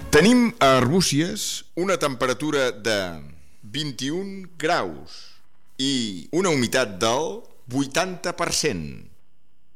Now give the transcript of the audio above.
Tenim a Arbúcies una temperatura de 21 graus i una humitat del 80%.